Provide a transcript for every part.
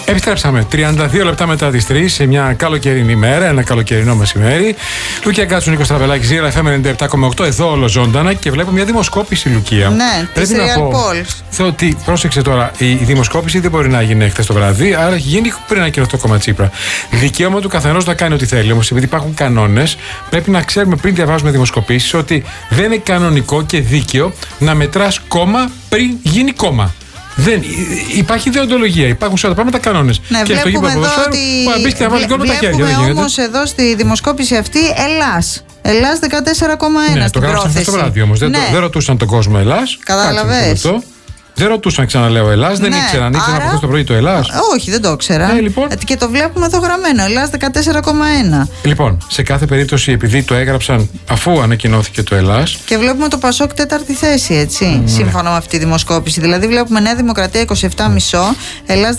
Επιστρέψαμε 32 λεπτά μετά τις 3 σε μια καλοκαιρινή μέρα, ένα καλοκαιρινό μεσημέρι. Λουκία Γκάτσου, Νίκος Τραβελάκης, Ζήρα FM 97,8 εδώ ολοζώντανα και βλέπω μια δημοσκόπηση, Λουκία. Ναι, πρέπει να πω ότι πρόσεξε τώρα, η δημοσκόπηση δεν μπορεί να γίνει χθες το βράδυ, άρα έχει γίνει πριν ανακοινωθεί το κόμμα Τσίπρα. Δικαίωμα του καθενός να κάνει ό,τι θέλει. Όμως επειδή υπάρχουν κανόνες, πρέπει να ξέρουμε πριν διαβάζουμε δημοσκοπήσεις ότι δεν είναι κανονικό και δίκαιο να μετράς κόμμα πριν γίνει κόμμα. Δεν, υπάρχει δεοντολογία, υπάρχουν σε όλα τα πράγματα κανόνες. Ναι, και στο γήπεδο ποδοσφαίρου μπεις και να βάλεις γκολ με τα χέρια. Βλέπουμε όμως εδώ στη δημοσκόπηση αυτή Ελλάς 14,1 ναι, στην το γράψαν πρόθεση. το βράδυ όμως. Ναι. Δεν ρωτούσαν τον κόσμο Ελλάς. Κατάλαβες. Δεν ρωτούσαν, ξαναλέω, Ελλάς. Δεν ήξεραν. Ήξεραν από χθες το πρωί το Ελλάς. Όχι, δεν το ήξερα. Λοιπόν. Και το βλέπουμε εδώ γραμμένο. Ελλάς 14,1. Λοιπόν, σε κάθε περίπτωση, επειδή το έγραψαν αφού ανακοινώθηκε το Ελλάς. Και βλέπουμε το Πασόκ τέταρτη θέση, έτσι. Σύμφωνα με αυτή τη δημοσκόπηση. Δηλαδή, βλέπουμε Νέα Δημοκρατία 27,5, Ελλάς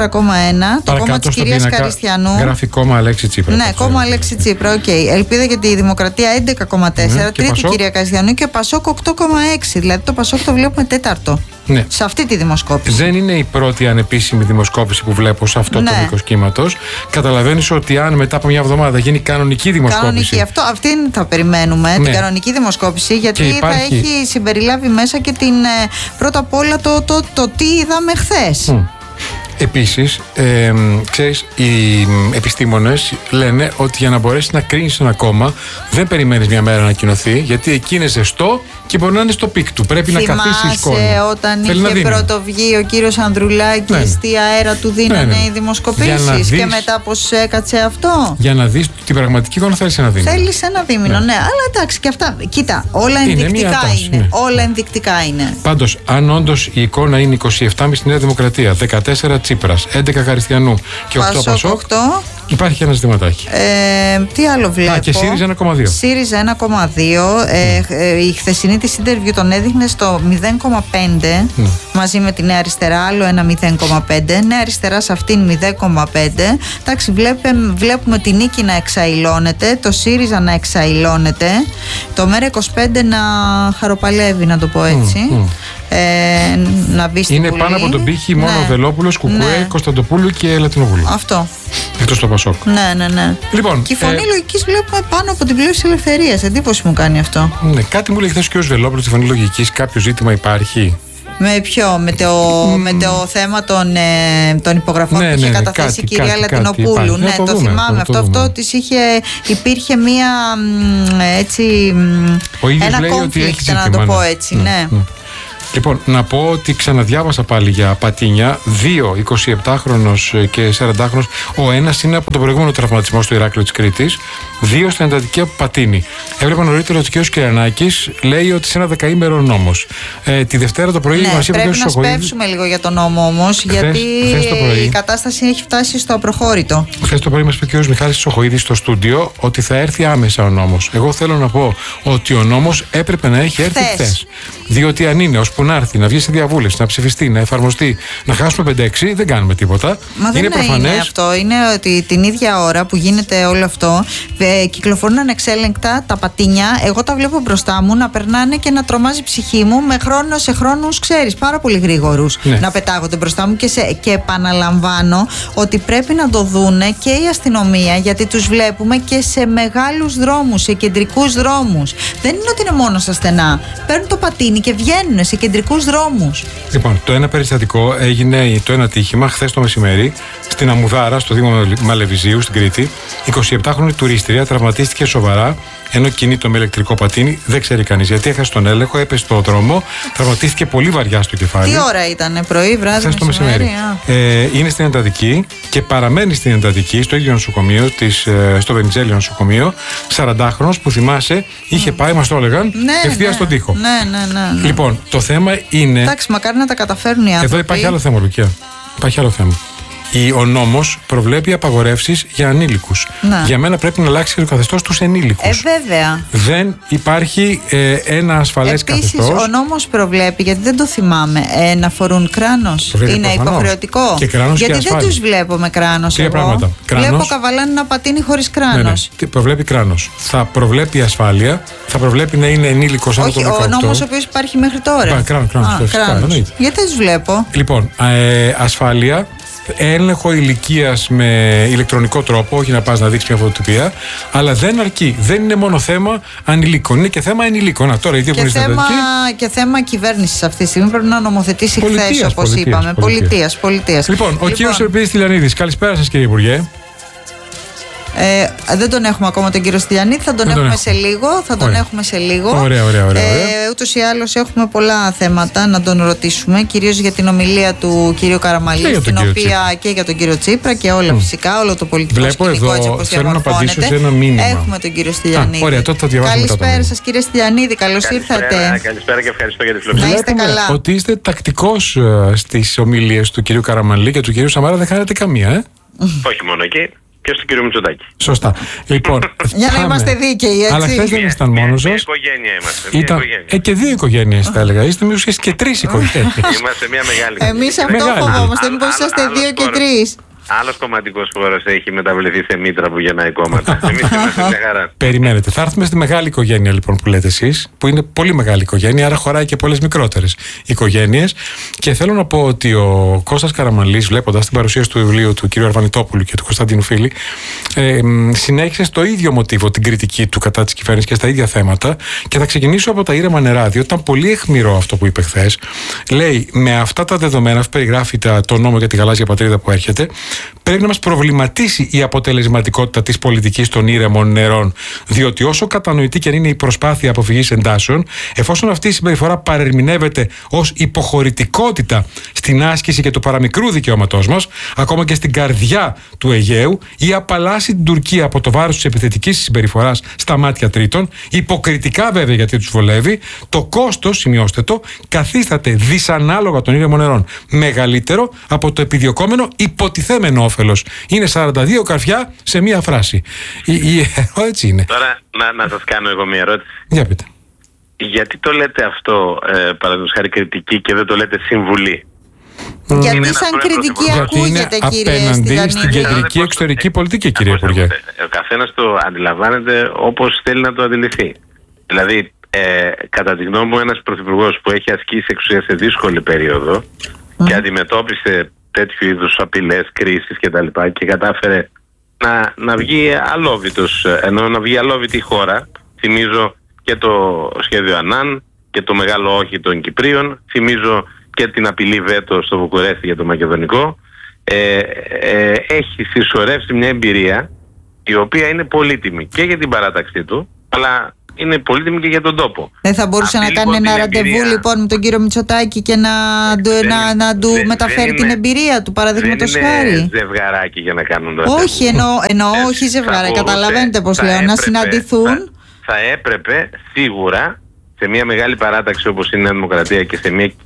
14,1. Το κόμμα της κυρίας Καριστιανού. Γράφει κόμμα Αλέξη Τσίπρα. Ναι, κόμμα Αλέξη Τσίπρα, οκ. Ελπίδα για τη Δημοκρατία 11,4. Τρίτη κυρία Καριστιανού και Πασόκ 8,6. Δηλαδή, το Πασόκ το βλέπουμε τέταρτο. Ναι. Σε αυτή τη δημοσκόπηση. Δεν είναι η πρώτη ανεπίσημη δημοσκόπηση που βλέπω σε αυτό το μήκος κύματος. Καταλαβαίνεις ότι αν μετά από μια εβδομάδα γίνει κανονική δημοσκόπηση. Κανονική, αυτή θα περιμένουμε, την κανονική δημοσκόπηση, γιατί θα έχει συμπεριλάβει μέσα και την πρώτα απ' όλα το τι είδαμε χθες. Επίσης, ξέρεις, οι επιστήμονες λένε ότι για να μπορέσεις να κρίνεις ένα κόμμα δεν περιμένεις μια μέρα να ανακοινωθεί, γιατί εκεί είναι ζεστό και μπορεί να είναι στο πικ του. Πρέπει να καθίσεις σκόνη. Θυμάσαι όταν είχε πρωτοβγεί ο κύριος Ανδρουλάκης, τι αέρα του δίνανε οι δημοσκοπήσεις και μετά πως έκατσε αυτό. Για να δεις την πραγματική εικόνα θέλεις ένα δίμηνο. Θέλεις ένα δίμηνο, ναι. Αλλά εντάξει και αυτά. Κοίτα, όλα ενδεικτικά είναι. Όλα ενδεικτικά είναι. Πάντως, αν όντως η εικόνα είναι 27,5 στη Νέα Δημοκρατία, 14 Τσίπρας, 11 Χαριστιανού και 8 Πασόκ, υπάρχει ένα ζητηματάκι. Τι άλλο βλέπω. Και ΣΥΡΙΖΑ 1,2. ΣΥΡΙΖΑ 1,2. Η χθεσινή της interview τον έδειχνε στο 0,5 μαζί με τη Νέα Αριστερά, άλλο ένα 0,5. Νέα Αριστερά σε αυτήν 0,5. Εντάξει, βλέπουμε τη Νίκη να εξαηλώνεται, το ΣΥΡΙΖΑ να εξαηλώνεται, το ΜΕΡΑ25 να χαροπαλεύει, να το πω έτσι. Να μπει στην είναι Βουλή. Πάνω από τον πύχη μόνο ο Βελόπουλος, Κουκουέ, Κωνσταντοπούλου και Λατινοπούλου. Αυτό. Εκτός το Πασόκ. Ναι. Λοιπόν, και η φωνή λογικής βλέπουμε πάνω από την πλήρωση της ελευθερίας. Εντύπωση μου κάνει αυτό. Ναι, κάτι μου λέει χθες και ο Βελόπουλος στη φωνή λογικής. Κάποιο ζήτημα υπάρχει. Με ποιο, με το θέμα των υπογραφών που είχε καταθέσει η κυρία Λατινοπούλου. Ναι, το θυμάμαι. Αυτό της υπήρχε μία έτσι. Ένα conflict, να το πω έτσι. Ναι. Λοιπόν, να πω ότι ξαναδιάβασα πάλι για πατίνια. 2 27χρονος και 40χρονος. Ο ένας είναι από τον προηγούμενο τραυματισμό στο Ηράκλειο της Κρήτης. 2 στην εντατική από πατίνι. Έβλεπα νωρίτερα ότι ο κ. Κυρανάκης λέει ότι σε ένα δεκαήμερο νόμος. Τη Δευτέρα το πρωί μας είπε ο κ. Σοχοίδης. Πρέπει να σπεύσουμε λίγο για τον νόμο όμως, γιατί η κατάσταση έχει φτάσει στο απροχώρητο. Χθες το πρωί μας είπε ο κ. Μιχάλης Σοχοίδης στο στούντιο ότι θα έρθει άμεσα ο νόμος. Εγώ θέλω να πω ότι ο νόμος έπρεπε να έχει έρθει χθες. Διότι αν είναι ώσπου να έρθει, να βγει σε διαβούλευση, να ψηφιστεί, να εφαρμοστεί, να χάσουμε 5-6, δεν κάνουμε τίποτα. Μα είναι προφανές. Είναι αυτό. Είναι ότι την ίδια ώρα που γίνεται όλο αυτό, κυκλοφορούν ανεξέλεγκτα τα πατίνια. Εγώ τα βλέπω μπροστά μου να περνάνε και να τρομάζει η ψυχή μου με χρόνο σε χρόνους, ξέρεις, πάρα πολύ γρήγορους. Ναι. Να πετάγονται μπροστά μου και επαναλαμβάνω ότι πρέπει να το δούνε και η αστυνομία, γιατί τους βλέπουμε και σε μεγάλους δρόμους, σε κεντρικούς δρόμους. Δεν είναι ότι είναι μόνο στα στενά. Παίρνουν το πατίνι και βγαίνουν σε κεντρικούς δρόμους. Λοιπόν, το ένα περιστατικό έγινε, το ένα ατύχημα χθες το μεσημέρι στην Αμμουδάρα, στο Δήμο Μαλεβιζίου, στην Κρήτη. 27χρονη τουρίστρια τραυματίστηκε σοβαρά ενώ κινείται με ηλεκτρικό πατίνι. Δεν ξέρει κανείς γιατί, έχασε τον έλεγχο, έπεσε στο δρόμο, τραυματίστηκε πολύ βαριά στο κεφάλι. Τι ώρα ήταν, πρωί, βράδυ, χθες το μεσημέρι? Είναι στην εντατική και παραμένει στην εντατική στο ίδιο νοσοκομείο, στο Βενιζέλιο νοσοκομείο. 40χρονος που θυμάσαι είχε πάει, μας το έλεγαν, ευθεία στον τοίχο. Ναι. Λοιπόν, το θέμα είναι. Εντάξει, μακάρι να τα καταφέρουν οι άνθρωποι. Εδώ υπάρχει άλλο θέμα, Λουκία. Υπάρχει άλλο θέμα. Ο νόμος προβλέπει απαγορεύσεις για ανήλικους. Για μένα πρέπει να αλλάξει το καθεστώς στους ενήλικους. Βέβαια. Δεν υπάρχει ένα ασφαλές καθεστώς. Επίσης, ο νόμος προβλέπει, γιατί δεν το θυμάμαι, να φορούν κράνος. Είναι υποχρεωτικό. Και κράνος γιατί και δεν τους βλέπω με κράνος. Τρία πράγματα. Βλέπω καβαλάνι να πατίνει χωρίς κράνος. Ναι. Προβλέπει κράνος. Θα προβλέπει ασφάλεια. Θα προβλέπει να είναι ενήλικος άνω των 18. Ο νόμος ο οποίος υπάρχει μέχρι τώρα. Κράνος. Γιατί δεν τους βλέπω? Λοιπόν, ασφάλεια. έλεγχο ηλικίας με ηλεκτρονικό τρόπο, όχι να πας να δείξεις μια φωτοτυπία, αλλά δεν αρκεί. Δεν είναι μόνο θέμα ανηλίκων, είναι και θέμα ενηλίκων. Τώρα, και θέμα κυβέρνησης αυτή τη στιγμή. Πρέπει να νομοθετήσει χθες, όπως είπαμε. Πολιτείας. Λοιπόν, ο κύριος Ευρυπίδης Στυλιανίδης, καλησπέρα σας, κύριε Υπουργέ. Δεν τον έχουμε ακόμα τον κύριο Στυλιανίδη, θα τον έχουμε σε λίγο. Ωραία. Ούτως ή άλλως έχουμε πολλά θέματα να τον ρωτήσουμε, κυρίως για την ομιλία του κύριου Καραμανλή, και για τον κύριο Τσίπρα και όλα φυσικά, όλο το πολιτικό σκηνικό έτσι όπως διαμορφώνεται. Έχουμε τον κύριο Στυλιανίδη. Ωραία, τότε θα διαβάσουμε. Καλησπέρα σας, κύριε Στυλιανίδη, καλώς ήρθατε. Καλησπέρα και ευχαριστώ για τη φιλοξενία. Να είστε καλά. Ότι είστε τακτικός στις ομιλίες του κυρίου Καραμανλή και του κυρίου Σαμαρά, δεν χάνετε καμία, Όχι μόνο εκεί. Και στον κύριο Μητσοτάκη. Σωστά. Λοιπόν, για να είμαστε δίκαιοι, έτσι. Αλλά χθες δεν ήσταν μόνος σας. Μια οικογένεια είμαστε. Και δύο οικογένειες, θα έλεγα. Είστε μήπως και τρεις οικογένειες. Είμαστε μια μεγάλη οικογένεια. Εμείς αυτό φοβόμαστε. Μήπως είσαστε δύο και τρεις. Άλλος κομματικός χώρος έχει μεταβληθεί σε μήτρα που γεννάει κόμματα. Εμείς είμαστε μια χαρά. Περιμένετε. Θα έρθουμε στη μεγάλη οικογένεια λοιπόν που λέτε εσείς, που είναι πολύ μεγάλη οικογένεια, άρα χωράει και πολλές μικρότερες οικογένειες. Και θέλω να πω ότι ο Κώστας Καραμανλής, βλέποντας την παρουσίαση του βιβλίου του κ. Αρβανιτόπουλου και του Κωνσταντίνου Φίλη, συνέχισε στο ίδιο μοτίβο την κριτική του κατά της κυβέρνησης και στα ίδια θέματα. Και θα ξεκινήσω από τα ήρεμα νερά, διότι ήταν πολύ αιχμηρό αυτό που είπε χθες. Λέει, με αυτά τα δεδομένα που περιγράφει το νόμο για τη γαλάζια πατρίδα που έρχεται, πρέπει να μας προβληματίσει η αποτελεσματικότητα της πολιτικής των ήρεμων νερών. Διότι όσο κατανοητή και αν είναι η προσπάθεια αποφυγής εντάσεων, εφόσον αυτή η συμπεριφορά παρερμηνεύεται ως υποχωρητικότητα στην άσκηση και του παραμικρού δικαιώματός μας, ακόμα και στην καρδιά του Αιγαίου, ή απαλλάσσει την Τουρκία από το βάρος της επιθετικής συμπεριφοράς στα μάτια τρίτων, υποκριτικά βέβαια γιατί τους βολεύει, το κόστος, σημειώστε το, καθίσταται δυσανάλογα των ήρεμων νερών μεγαλύτερο από το επιδιωκόμενο υποτιθέμενο όφελος. Είναι 42 καρφιά σε μία φράση. Έτσι είναι. Τώρα να σας κάνω εγώ μία ερώτηση. Για πείτε. Γιατί το λέτε αυτό, παραδείγματος χάρη κριτική, και δεν το λέτε συμβουλή? Γιατί σαν κριτική ακούγεται, κύριε απέναντι Στυλιανίδη, στην κεντρική εξωτερική πολιτική, κύριε Υπουργέ. Ο καθένας το αντιλαμβάνεται όπως θέλει να το αντιληφθεί. Δηλαδή, κατά τη γνώμη μου, ένας πρωθυπουργός που έχει ασκήσει εξουσία σε δύσκολη περίοδο και αντιμετώπισε τέτοιου είδους απειλές, κρίσεις κτλ. Και κατάφερε να βγει αλόβητος, ενώ να βγει αλόβητη η χώρα. Θυμίζω και το σχέδιο Ανάν και το μεγάλο όχι των Κυπρίων. Θυμίζω και την απειλή βέτο στο Βουκουρέστι για το Μακεδονικό. Έχει συσσωρεύσει μια εμπειρία η οποία είναι πολύτιμη και για την παράταξή του, αλλά είναι πολύτιμη και για τον τόπο. Δεν θα μπορούσε να κάνει ένα ραντεβού λοιπόν με τον κύριο Μητσοτάκη και να του μεταφέρει την εμπειρία του, παραδείγματος χάρη? Δεν είναι ζευγαράκι για να κάνουν το ραντεβού. Όχι, εννοώ όχι ζευγαράκι. Καταλαβαίνετε πώς λέω, να συναντηθούν. Θα έπρεπε σίγουρα σε μια μεγάλη παράταξη όπως είναι η Νέα Δημοκρατία και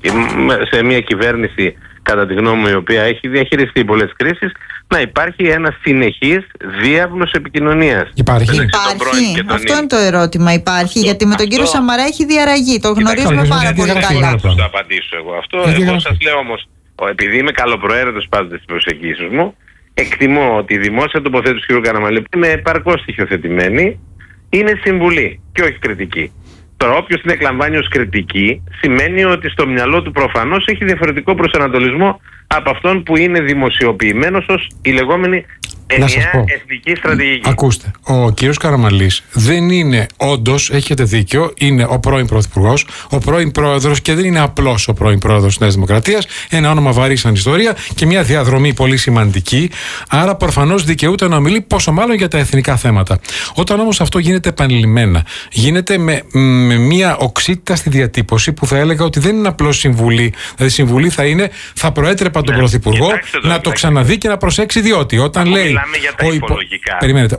σε μια κυβέρνηση, κατά τη γνώμη μου, η οποία έχει διαχειριστεί πολλές κρίσεις, να υπάρχει ένα συνεχής διάβλος επικοινωνίας. Υπάρχει. Αυτό είναι το ερώτημα. Υπάρχει, γιατί με τον κύριο Σαμαρά έχει διαραγεί. Το γνωρίζουμε πάρα πολύ καλά. Θα το απαντήσω εγώ αυτό. Εγώ σας λέω όμως, επειδή είμαι καλοπροαίρετος πάντοτε στις προσεγγίσεις μου, εκτιμώ ότι η δημόσια τοποθέτηση του κ. Καραμανλή, που είναι επαρκώς στοιχειοθετημένη, είναι συμβουλή και όχι κριτική. Τώρα, όποιος την εκλαμβάνει ως κριτική, σημαίνει ότι στο μυαλό του προφανώς έχει διαφορετικό προσανατολισμό από αυτόν που είναι δημοσιοποιημένος ως η λεγόμενη ενιαία εθνική στρατηγική. Ακούστε, ο κύριος Καραμανλής δεν είναι, όντως, έχετε δίκιο, είναι ο πρώην πρωθυπουργός, ο πρώην πρόεδρος, και δεν είναι απλώς ο πρώην πρόεδρος της Νέας Δημοκρατίας, ένα όνομα βαρύ σαν ιστορία και μια διαδρομή πολύ σημαντική. Άρα προφανώς δικαιούται να μιλεί, πόσο μάλλον για τα εθνικά θέματα. Όταν όμως αυτό γίνεται επανειλημμένα, γίνεται με μια οξύτητα στη διατύπωση που θα έλεγα ότι δεν είναι απλώς συμβουλή. Δηλαδή, συμβουλή θα είναι, θα προέτρεπα τον πρωθυπουργό να το ξαναδεί και να προσέξει, διότι όταν λέει. Περιμένετε,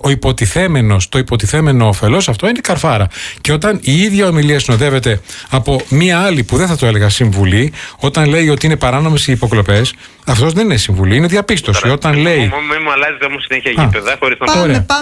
το υποτιθέμενο όφελος, αυτό είναι καρφάρα. Και όταν η ίδια ομιλία συνοδεύεται από μία άλλη που δεν θα το έλεγα συμβουλή, όταν λέει ότι είναι παράνομες οι υποκλοπές, αυτός δεν είναι συμβουλή, είναι διαπίστωση. Όταν λέει. Μην μου αλλάζετε όμως συνέχεια γήπεδα χωρίς να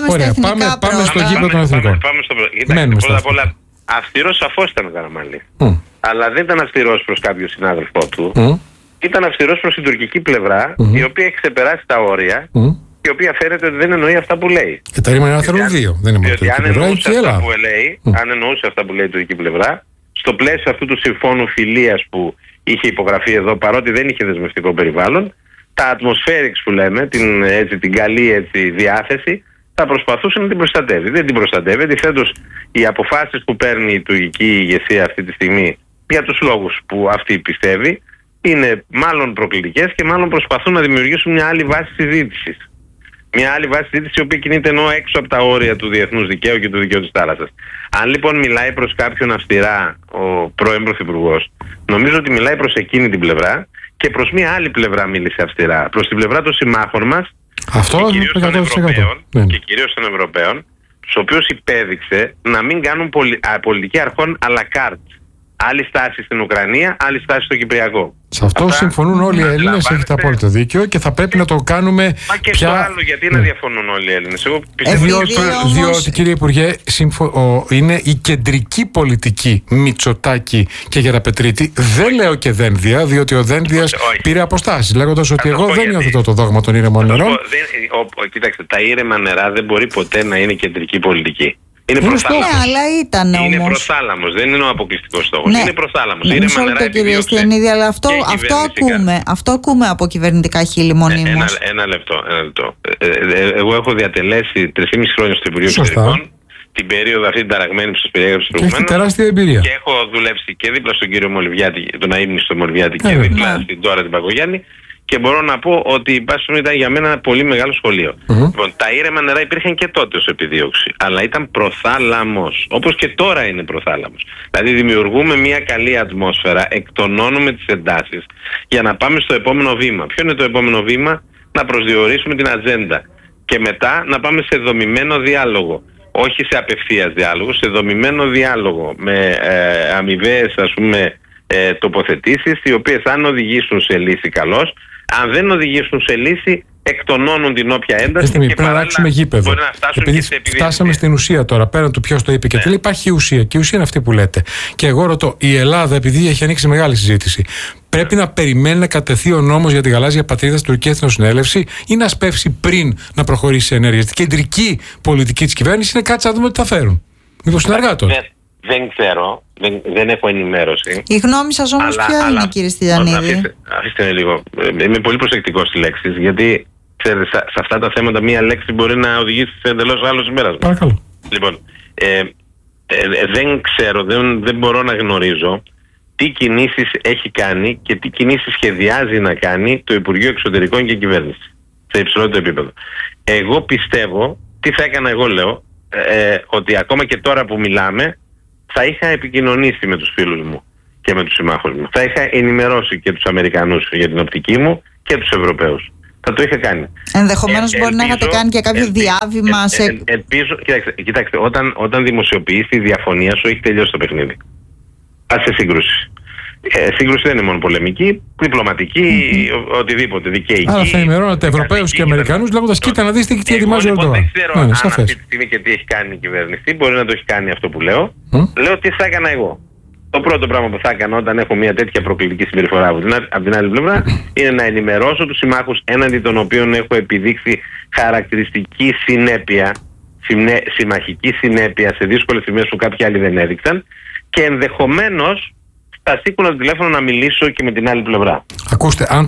Πάμε στο γήπεδο των εθνικών. Πρώτα απ' όλα, αυστηρός σαφώς ήταν ο Καραμανλής. Αλλά δεν ήταν αυστηρός προς κάποιο συνάδελφό του. Ήταν αυστηρός προς την τουρκική πλευρά, η οποία έχει ξεπεράσει τα όρια. Η οποία φαίνεται ότι δεν εννοεί αυτά που λέει. Και τα ρήμανα θέλουν δύο. Δεν είναι μόνο η τουρκική πλευρά, και η Ελλάδα. Αν εννοούσε αυτά που λέει η τουρκική πλευρά, στο πλαίσιο αυτού του συμφώνου φιλίας που είχε υπογραφεί εδώ, παρότι δεν είχε δεσμευτικό περιβάλλον, τα ατμοσφαίριξ που λέμε, την καλή διάθεση, θα προσπαθούσε να την προστατεύει. Δεν την προστατεύει. Αντιθέτως, οι αποφάσεις που παίρνει η τουρκική ηγεσία αυτή τη στιγμή, για τους λόγους που αυτή πιστεύει, είναι μάλλον προκλητικές και μάλλον προσπαθούν να δημιουργήσουν μια άλλη βάση συζήτησης. Μια άλλη βάση συζήτηση, η οποία κινείται έξω από τα όρια του διεθνούς δικαίου και του δικαίου της θάλασσας. Αν λοιπόν μιλάει προς κάποιον αυστηρά ο πρώην Πρωθυπουργός, νομίζω ότι μιλάει προς εκείνη την πλευρά και προς μια άλλη πλευρά μίλησε αυστηρά. Προς την πλευρά των συμμάχων μας και κυρίως των Ευρωπαίων, τους οποίους υπέδειξε να μην κάνουν πολιτική αρχών à la carte. Άλλη στάση στην Ουκρανία, άλλη στάση στο Κυπριακό. Σε αυτό συμφωνούν όλοι οι Έλληνες, έχετε απόλυτο δίκιο και θα πρέπει να το κάνουμε. Μα και στο άλλο, γιατί να διαφωνούν όλοι οι Έλληνες? Εγώ πιστεύω διότι, κύριε Υπουργέ, είναι η κεντρική πολιτική Μητσοτάκη και Γεραπετρίτη. Δεν λέω και Δένδια, διότι ο Δένδιας πήρε αποστάσεις, λέγοντας ότι εγώ δεν υιοθετώ το δόγμα των ήρεμων νερών. Κοίταξτε, τα ήρεμα νερά δεν μπορεί ποτέ να είναι κεντρική πολιτική. Είναι προθάλαμος, δεν είναι ο αποκλειστικός στόχος. Είναι προθάλαμος. Αυτό ακούμε από κυβερνητικά χείλη μονίμως. Ένα λεπτό. Εγώ έχω διατελέσει 3,5 χρόνια στο Υπουργείο Εξωτερικών, την περίοδο αυτή την ταραγμένη που σας περιέγραψα προηγουμένως. Έχει τεράστια εμπειρία. Και έχω δουλέψει και δίπλα στον κύριο Μολυβιάτη, τον αείμνηστο Μολυβιάτη, και δίπλα στην τώρα την Παγκογιάννη. Και μπορώ να πω ότι η πάση ήταν για μένα ένα πολύ μεγάλο σχολείο. Λοιπόν, τα ήρεμα νερά υπήρχαν και τότε ως επιδίωξη, αλλά ήταν προθάλαμος, όπως και τώρα είναι προθάλαμος. Δηλαδή δημιουργούμε μια καλή ατμόσφαιρα, εκτονώνουμε τις εντάσεις για να πάμε στο επόμενο βήμα. Ποιο είναι το επόμενο βήμα? Να προσδιορίσουμε την ατζέντα και μετά να πάμε σε δομημένο διάλογο. Όχι σε απευθείας διάλογο, σε δομημένο διάλογο με αμοιβαίες, ας πούμε, τοποθετήσεις, οι οποίες αν οδηγήσουν σε λύση καλώς, αν δεν οδηγήσουν σε λύση, εκτονώνουν την όποια ένταση και παράλληλα μπορεί να φτάσουν και σε επιδίωξη. Φτάσαμε στην ουσία τώρα, πέραν του ποιος το είπε και τι λέει, υπάρχει η ουσία. Και η ουσία είναι αυτή που λέτε. Και εγώ ρωτώ, η Ελλάδα, επειδή έχει ανοίξει μεγάλη συζήτηση, πρέπει να περιμένει να κατεθεί ο νόμος για τη γαλάζια πατρίδα στην Τουρκική Εθνοσυνέλευση ή να σπεύσει πριν να προχωρήσει σε ενέργειες? Η κεντρική πολιτική της κυβέρνησης είναι κάτσε να δούμε τι θα φέρουν. Μήπως είναι αργά τώρα? Δεν ξέρω, δεν έχω ενημέρωση. Η γνώμη σας όμως ποια είναι, κύριε Στυλιανίδη? Αφήστε λίγο. Είμαι πολύ προσεκτικός στις λέξεις, γιατί ξέρετε, σε αυτά τα θέματα μία λέξη μπορεί να οδηγήσει σε εντελώς άλλο συμπέρασμα. Παρακαλώ. Λοιπόν, δεν ξέρω, δεν μπορώ να γνωρίζω τι κινήσεις έχει κάνει και τι κινήσεις σχεδιάζει να κάνει το Υπουργείο Εξωτερικών και Κυβέρνηση σε υψηλότερο επίπεδο. Εγώ πιστεύω, τι θα έκανα εγώ λέω, ότι ακόμα και τώρα που μιλάμε, θα είχα επικοινωνήσει με τους φίλους μου και με τους συμμάχους μου. Θα είχα ενημερώσει και τους Αμερικανούς για την οπτική μου και τους Ευρωπαίους. Θα το είχα κάνει. Ενδεχομένως μπορεί να είχατε κάνει και κάποιο διάβημα σε... Κοιτάξτε, όταν δημοσιοποιείς τη διαφωνία σου, έχει τελειώσει το παιχνίδι. Πας σε σύγκρουση. Σύγκρουση δεν είναι μόνο πολεμική, διπλωματική, οτιδήποτε, δικαιική. Άρα θα ενημερώνετε Ευρωπαίους και Αμερικανούς λέγοντας κοίτα να δείτε τι ετοιμάζει ο Ερντογάν. Δεν ξέρω αν αυτή τη στιγμή και τι έχει κάνει η κυβέρνηση. Μπορεί να το έχει κάνει αυτό που λέω. Λέω τι θα έκανα εγώ. Το πρώτο πράγμα που θα έκανα όταν έχω μια τέτοια προκλητική συμπεριφορά από την άλλη πλευρά είναι να ενημερώσω τους συμμάχους έναντι των οποίων έχω επιδείξει χαρακτηριστική συνέπεια, συμμαχική συνέπεια σε δύσκολες στιγμές που κάποιοι άλλοι δεν έδειξαν, και ενδεχομένως θα σήκωνα το τηλέφωνο να μιλήσω και με την άλλη πλευρά. Ακούστε, αν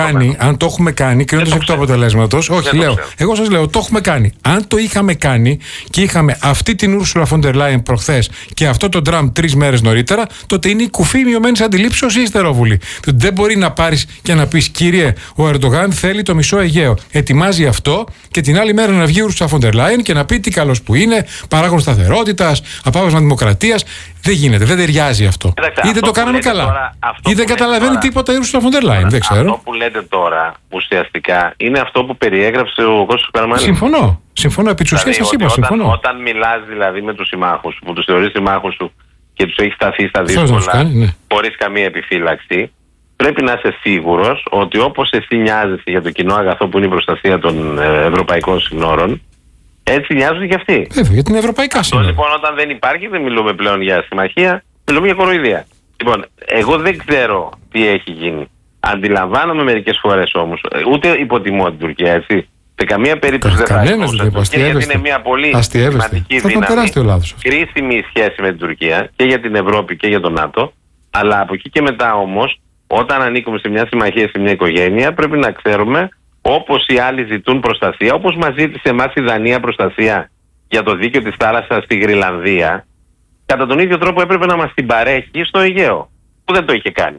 το έχουμε κάνει, κρίνοντας εκ του αποτελέσματος, όχι λέω, εγώ σας λέω, το έχουμε κάνει. Αν το είχαμε κάνει και είχαμε αυτή την Ursula von der Leyen προχθές και αυτό το Trump 3 μέρες νωρίτερα, τότε είναι η κουφή μειωμένης αντιλήψεως ή ιστερόβουλη. Δεν μπορεί να πάρεις και να πεις, κύριε, ο Ερντογάν θέλει το μισό Αιγαίο. Ετοιμάζει αυτό και την άλλη μέρα να βγει η Ursula von der Leyen και να πει τι καλός που είναι, παράγον σταθερότητας, απάβασμα δημοκρατίας. Δεν γίνεται, δεν ταιριάζει αυτό. Είτε το κάναμε καλά, ή δεν καταλαβαίνει τίποτα η Ursula von der Leyen. Δεν ξέρω. Αυτό που λέτε τώρα ουσιαστικά είναι αυτό που περιέγραψε ο Κώστας Καραμανλής. Συμφωνώ. Επί της ουσίας σας είπα, συμφωνώ. Όταν μιλάς δηλαδή με τους συμμάχους σου, που τους θεωρείς συμμάχους σου και τους έχεις σταθεί στα δύσκολα, χωρίς καμία επιφύλαξη, πρέπει να είσαι σίγουρος ότι όπως εσύ νοιάζεσαι για το κοινό αγαθό που είναι η προστασία των ευρωπαϊκών συνόρων, έτσι νοιάζουν και αυτοί. Βέβαια, για την ευρωπαϊκά σύνορα. Λοιπόν, όταν δεν υπάρχει, δεν μιλούμε πλέον για συμμαχία, μιλούμε για κοροϊδία. Λοιπόν, εγώ δεν ξέρω τι έχει γίνει. Αντιλαμβάνομαι μερικές φορές όμως, ούτε υποτιμώ την Τουρκία, έτσι. Σε καμία περίπτωση δεν θα υποτιμώ, γιατί είναι μια πολύ σημαντική δύναμη, κρίσιμη σχέση με την Τουρκία και για την Ευρώπη και για τον ΝΑΤΟ. Αλλά από εκεί και μετά όμως Όταν ανήκουμε σε μια συμμαχία, σε μια οικογένεια, πρέπει να ξέρουμε, όπως οι άλλοι ζητούν προστασία, όπως μας ζήτησε εμάς η Δανία προστασία για το δίκαιο της θάλασσας στη Γρυλανδία, κατά τον ίδιο τρόπο έπρεπε να μας την παρέχει στο Αιγαίο, που δεν το είχε κάνει.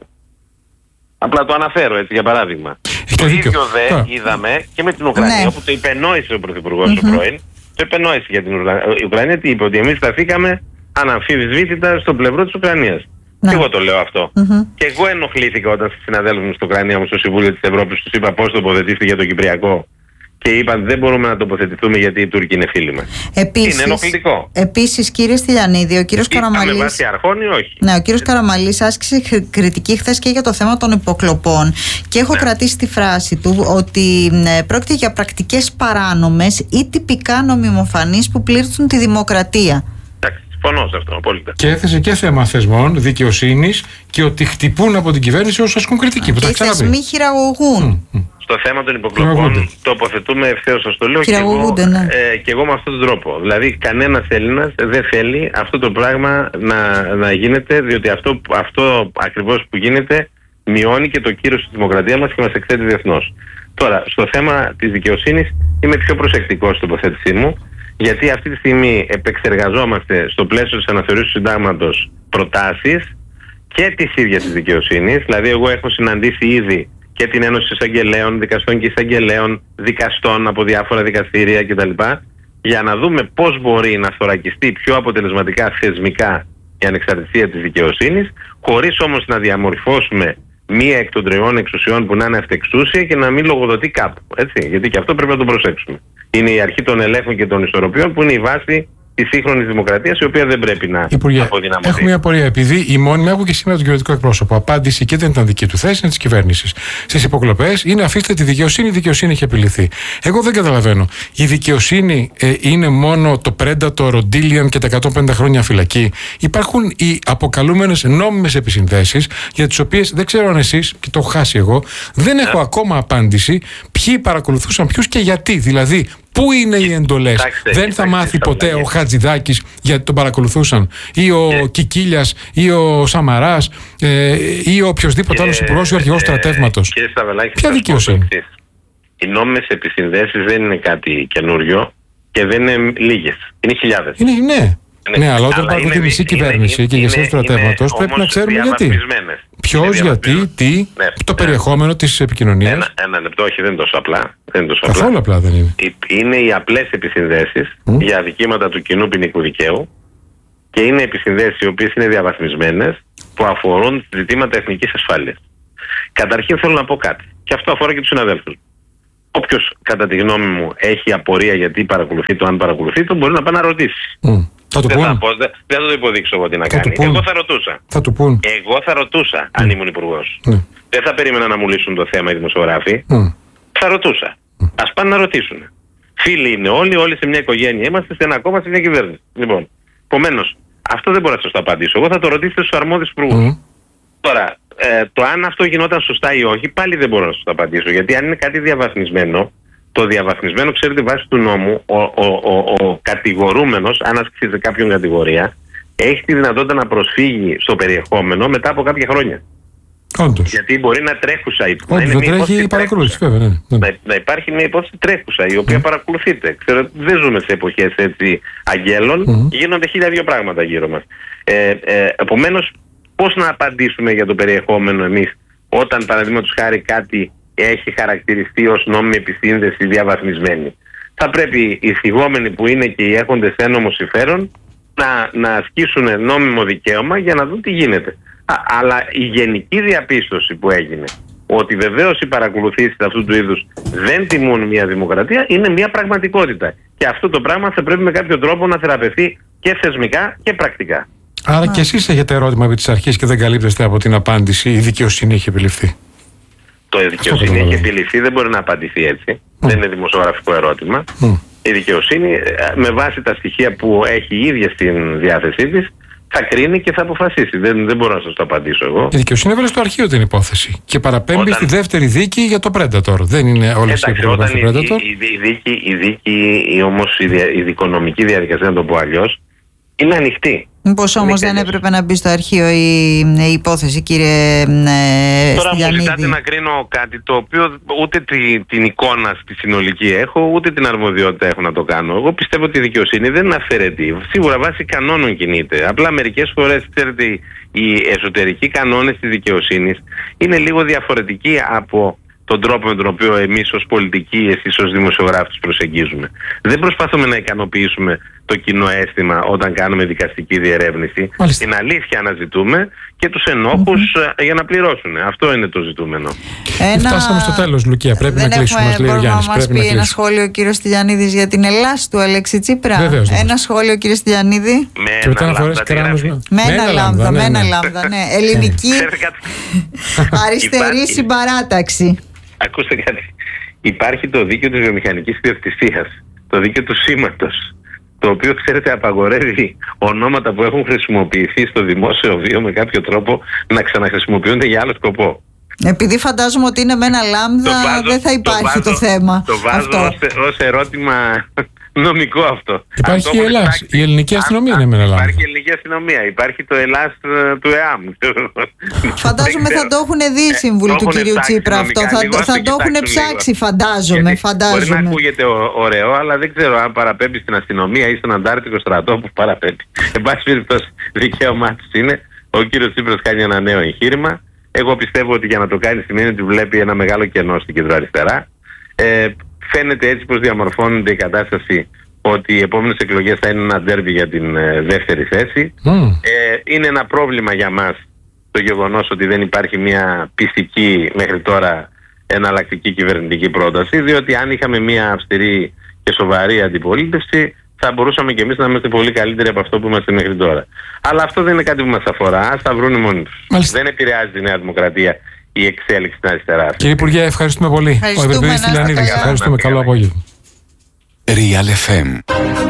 Απλά το αναφέρω έτσι για παράδειγμα. Το ίδιο δε είδαμε και με την Ουκρανία, όπου το υπενόησε ο Πρωθυπουργός ο πρώην. Το υπενόησε για την Ουκρανία, τι είπε, ότι εμείς σταθήκαμε αναμφισβήτητα στο πλευρό της Ουκρανίας. Και εγώ το λέω αυτό. Και εγώ ενοχλήθηκα όταν στις συναδέλφους μου στην Ουκρανία μου στο Συμβούλιο της Ευρώπης τους είπα πώς τοποθετήστε για το Κυπριακό. Και είπαν δεν μπορούμε να τοποθετηθούμε γιατί οι Τούρκοι είναι φίλοι μας. Είναι ενοχλητικό. Επίσης, κύριε Στυλιανίδη, ο κύριος Καραμαλής. Με βάση αρχών ή όχι. Ναι, ο κύριος Καραμαλής άσκησε κριτική χθες και για το θέμα των υποκλοπών. Και έχω κρατήσει τη φράση του ότι πρόκειται για πρακτικές παράνομες ή τυπικά νομιμοφανείς που πλήττουν τη δημοκρατία. Συμφωνώ σε αυτό, απόλυτα. Και έθεσε και θέμα θεσμών, δικαιοσύνης και ότι χτυπούν από την κυβέρνηση όσους ασκούν κριτική. Και οι θεσμοί χειραγωγούν. Στο θέμα των υποκλοπών τοποθετούμε ευθέως, σας το λέω, και εγώ με αυτόν τον τρόπο. Δηλαδή, κανένας Έλληνας δεν θέλει αυτό το πράγμα να γίνεται, διότι αυτό ακριβώς που γίνεται μειώνει και το κύρος της δημοκρατίας μας και μας εκθέτει διεθνώς. Τώρα, στο θέμα της δικαιοσύνης είμαι πιο προσεκτικός στην τοποθέτησή μου. Γιατί αυτή τη στιγμή επεξεργαζόμαστε στο πλαίσιο της αναθεωρήσεως του συντάγματος προτάσεις και της ίδιας της δικαιοσύνης. Δηλαδή, εγώ έχω συναντήσει ήδη και την Ένωση Εισαγγελέων, Δικαστών και Εισαγγελέων, δικαστών από διάφορα δικαστήρια κτλ. Για να δούμε πώς μπορεί να θωρακιστεί πιο αποτελεσματικά θεσμικά η ανεξαρτησία της δικαιοσύνης, χωρίς όμως να διαμορφώσουμε μία εκ των τριών εξουσιών που να είναι αυτεξούσια και να μην λογοδοτεί κάπου. Έτσι, γιατί και αυτό πρέπει να το προσέξουμε. Είναι η αρχή των ελέγχων και των ισορροπιών που είναι η βάση της σύγχρονης δημοκρατίας, η οποία δεν πρέπει να αποδυναμωθεί. Έχω μια απορία. Επειδή η μόνιμη, έχω και σήμερα τον κυβερνητικό εκπρόσωπο, απάντηση και δεν ήταν δική του θέση, είναι της κυβέρνησης. Στις υποκλοπές είναι αφήστε τη δικαιοσύνη, η δικαιοσύνη έχει επιληθεί. Εγώ δεν καταλαβαίνω. Η δικαιοσύνη είναι μόνο το Predator, ο Dillian και τα 150 χρόνια φυλακή. Υπάρχουν οι αποκαλούμενες νόμιμες επισυνδέσεις, για τις οποίες δεν ξέρω αν εσείς, και το έχω χάσει εγώ, δεν έχω ακόμα απάντηση ποιοι παρακολουθούσαν ποιους και γιατί. Δηλαδή, πού είναι οι εντολές? Δεν θα μάθει ποτέ ο Χατζηδάκης γιατί τον παρακολουθούσαν, ή ο Κικίλιας, ή ο Σαμαράς, ή ο οποιοσδήποτε άλλος υπουργός ή ο αρχηγός στρατεύματος. Ποια δικαιοσύνη? Οι νόμιμες επισυνδέσεις δεν είναι κάτι καινούριο και δεν είναι λίγες. Είναι χιλιάδες. Ναι, αλλά όταν υπάρχουν τη μισή κυβέρνηση και ηγεσία του στρατεύματος, πρέπει να ξέρουμε γιατί. Ποιος, γιατί, τι, το περιεχόμενο της επικοινωνίας. Ένα λεπτό, όχι, δεν είναι τόσο απλά. Καθόλου απλά δεν είναι. Είναι οι απλές επισυνδέσεις για αδικήματα του κοινού ποινικού δικαίου και είναι επισυνδέσεις οι οποίες είναι διαβαθμισμένες που αφορούν ζητήματα εθνικής ασφάλειας. Καταρχήν θέλω να πω κάτι, και αυτό αφορά και τους συναδέλφους. Όποιος, κατά τη γνώμη μου, έχει απορία γιατί παρακολουθεί το, αν παρακολουθεί το, μπορεί να πάει να ρωτήσει. Δεν θα το υποδείξω εγώ τι να κάνει. Εγώ θα ρωτούσα. Εγώ θα ρωτούσα αν ήμουν υπουργός. Δεν θα περίμενα να μου λύσουν το θέμα οι δημοσιογράφοι. Θα ρωτούσα. Ας πάνε να ρωτήσουν. Φίλοι είναι όλοι σε μια οικογένεια. Είμαστε σε ένα κόμμα, σε μια κυβέρνηση. Λοιπόν, επομένως, αυτό δεν μπορώ να σας το απαντήσω. Εγώ θα το ρωτήσετε στους αρμόδιους υπουργούς. Τώρα, το αν αυτό γινόταν σωστά ή όχι, πάλι δεν μπορώ να σας το απαντήσω. Γιατί αν είναι κάτι διαβαθμισμένο, το διαβαθμισμένο, ξέρετε, βάσει του νόμου, ο κατηγορούμενος, αν ασκήσει κάποιον κατηγορία, έχει τη δυνατότητα να προσφύγει στο περιεχόμενο μετά από κάποια χρόνια. Όντως. Γιατί μπορεί να τρέχουσα να τρέχει η παρακολούθηση, βέβαια. Να υπάρχει μια υπόθεση τρέχουσα, η οποία παρακολουθείται. Ξέρω, δεν ζούμε σε εποχές έτσι αγγέλων, γίνονται 1002 πράγματα γύρω μας. Επομένως, πώς να απαντήσουμε για το περιεχόμενο εμείς, όταν παραδείγματος χάρη κάτι έχει χαρακτηριστεί ως νόμιμη επισύνδεση διαβαθμισμένη? Θα πρέπει οι θυγόμενοι που είναι και οι έχοντες ένομο συμφέρον να ασκήσουν νόμιμο δικαίωμα για να δουν τι γίνεται. Αλλά η γενική διαπίστωση που έγινε, ότι βεβαίως οι παρακολουθήσεις αυτού του είδους δεν τιμούν μια δημοκρατία, είναι μια πραγματικότητα. Και αυτό το πράγμα θα πρέπει με κάποιο τρόπο να θεραπευθεί και θεσμικά και πρακτικά. Άρα και εσείς έχετε ερώτημα επί της αρχής και δεν καλύπτεστε από την απάντηση, η δικαιοσύνη έχει επιληφθεί? Το δικαιοσύνη έχει επιληφθεί, δεν μπορεί να απαντηθεί έτσι. Δεν είναι δημοσιογραφικό ερώτημα. Η δικαιοσύνη, με βάση τα στοιχεία που έχει η ίδια στην διάθεσή της, θα κρίνει και θα αποφασίσει. Δεν μπορώ να σας το απαντήσω εγώ. Η δικαιοσύνή έβαλε στο αρχείο την υπόθεση και παραπέμπει στη δεύτερη δίκη για το Predator. Δεν είναι όλες οι υπηρεσίες του Predator. Η δίκη, όμως η δικονομική διαδικασία, να το πω αλλιώς, είναι ανοιχτή. Μήπως όμως δεν έπρεπε να μπει στο αρχείο η υπόθεση, κύριε Τώρα Stylianidis? μου ζητάτε να κρίνω κάτι το οποίο ούτε την εικόνα στη συνολική έχω, ούτε την αρμοδιότητα έχω να το κάνω. Εγώ πιστεύω ότι η δικαιοσύνη δεν είναι αυθαιρετή. Σίγουρα βάσει κανόνων κινείται. Απλά μερικές φορές, ξέρετε, οι εσωτερικοί κανόνες της δικαιοσύνης είναι λίγο διαφορετικοί από τον τρόπο με τον οποίο εμείς ως πολιτικοί, εσείς ως δημοσιογράφοι τους προσεγγίζουμε. Δεν προσπαθούμε να ικανοποιήσουμε το κοινό αίσθημα όταν κάνουμε δικαστική διερεύνηση. Μάλιστα. Την αλήθεια αναζητούμε και τους ενόχους για να πληρώσουν. Αυτό είναι το ζητούμενο. Φτάσαμε στο τέλος, Λουκία. Πρέπει να κλείσουμε. Μας λέει ο Γιάννης. Μπορεί να μας πει ένα σχόλιο ο κύριος Stylianidis για την Ελλάς του Αλέξη Τσίπρα? Βεβαίως. Ένα σχόλιο, κύριε Stylianidis. Με ένα λάμδα, ναι. Ελληνική αριστερή συμπαράταξη. Ακούστε κάτι. Υπάρχει το δίκαιο της βιομηχανικής ιδιοκτησίας, το δίκαιο του σήματος, το οποίο, ξέρετε, απαγορεύει ονόματα που έχουν χρησιμοποιηθεί στο δημόσιο βίο με κάποιο τρόπο να ξαναχρησιμοποιούνται για άλλο σκοπό. Επειδή φαντάζομαι ότι είναι με ένα λάμδα, δεν θα υπάρχει το θέμα. Το βάζω ως ερώτημα νομικό αυτό. Υπάρχει η Ελλάς. Η ελληνική αστυνομία είναι με ένα λάμδα. Υπάρχει η ελληνική αστυνομία. Υπάρχει το Ελλάς του ΕΑΜ. Φαντάζομαι θα το έχουν δει οι σύμβουλοι του κυρίου Τσίπρα αυτό. Θα το έχουν ψάξει, φαντάζομαι. Μπορεί να ακούγεται ωραίο, αλλά δεν ξέρω αν παραπέμπει στην αστυνομία ή στον Αντάρτικο στρατό που παραπέμπει. Εν πάση περιπτώσει, δικαίωμά του είναι. Ο κύριος Τσίπρας κάνει ένα νέο εγχείρημα. Εγώ πιστεύω ότι για να το κάνει σημαίνει ότι βλέπει ένα μεγάλο κενό στην κεντροαριστερά. Φαίνεται έτσι πως διαμορφώνεται η κατάσταση ότι οι επόμενες εκλογές θα είναι ένα ντέρμπι για την δεύτερη θέση. Είναι ένα πρόβλημα για μας το γεγονός ότι δεν υπάρχει μια πιστική μέχρι τώρα εναλλακτική κυβερνητική πρόταση, διότι αν είχαμε μια αυστηρή και σοβαρή αντιπολίτευση θα μπορούσαμε και εμείς να είμαστε πολύ καλύτεροι από αυτό που είμαστε μέχρι τώρα. Αλλά αυτό δεν είναι κάτι που μας αφορά, ας τα βρούνε μόνοι τους. Δεν επηρεάζει τη Νέα Δημοκρατία η εξέλιξη στην αριστερά. Κύριε Υπουργέ, ευχαριστούμε πολύ. Ο Ευρωπαϊκός Stylianidis. Ευχαριστούμε. Καλό απόγευμα. Real FM.